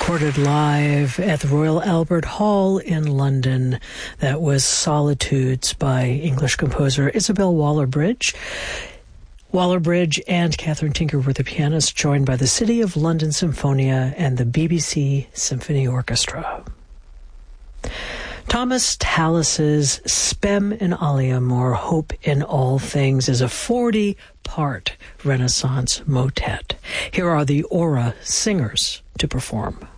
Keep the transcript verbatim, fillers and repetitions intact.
recorded live at the Royal Albert Hall in London. That was Solitudes by English composer Isabel Waller-Bridge. Waller-Bridge and Catherine Tinker were the pianists, joined by the City of London Symphonia and the B B C Symphony Orchestra. Thomas Tallis's Spem in Alium, or Hope in All Things, is a forty-part Renaissance motet. Here are the Aura Singers to perform.